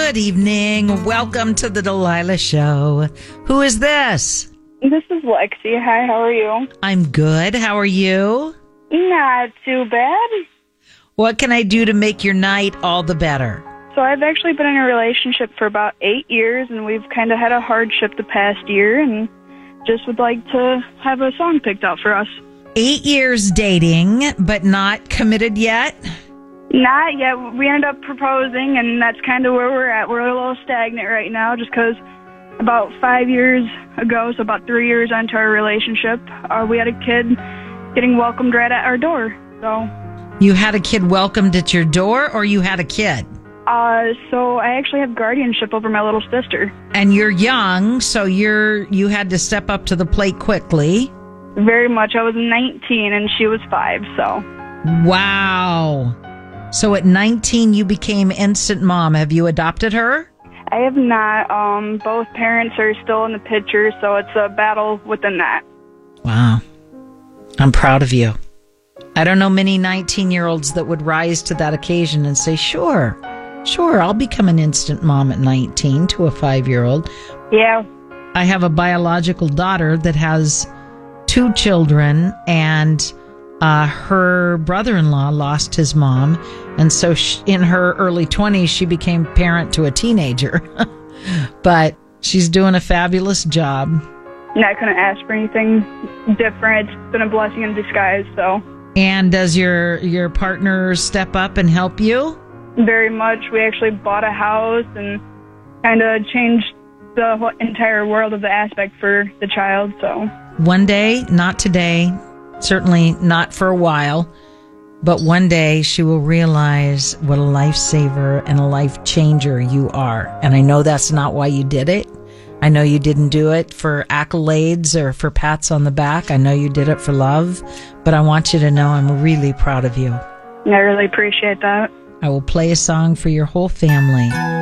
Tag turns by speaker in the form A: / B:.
A: Good evening. Welcome to the Delilah Show. Who is this?
B: This is Lexi. Hi, how are you?
A: I'm good. How are you?
B: Not too bad.
A: What can I do to make your night all the better?
B: So I've actually been in a relationship for about 8 years, and we've kind of had a hardship the past year, and just would like to have a song picked out for us.
A: 8 years dating, but not committed yet?
B: Not yet. We ended up proposing, and that's kind of where we're at. We're a little stagnant right now just because about 5 years ago, so about 3 years into our relationship, we had a kid getting welcomed right at our door. So
A: You had a kid welcomed at your door, or you had a kid?
B: so I actually have guardianship over my little sister.
A: And you're young, so you had to step up to the plate quickly.
B: Very much. I was 19 and she was 5, so.
A: Wow. So at 19, you became instant mom. Have you adopted her?
B: I have not. Both parents are still in the picture, so it's a battle within that.
A: Wow. I'm proud of you. I don't know many 19-year-olds that would rise to that occasion and say, sure, I'll become an instant mom at 19 to a 5-year-old.
B: Yeah.
A: I have a biological daughter that has 2 children, and her brother-in-law lost his mom. And so in her early 20s, she became parent to a teenager. But she's doing a fabulous job.
B: And I couldn't ask for anything different. It's been a blessing in disguise, so.
A: And does your partner step up and help you?
B: Very much. We actually bought a house and kind of changed the whole entire world of the aspect for the child, so.
A: One day, not today, certainly not for a while, but one day she will realize what a lifesaver and a life changer you are. And I know that's not why you did it. I know you didn't do it for accolades or for pats on the back. I know you did it for love, but I want you to know I'm really proud of you.
B: I really appreciate that.
A: I will play a song for your whole family.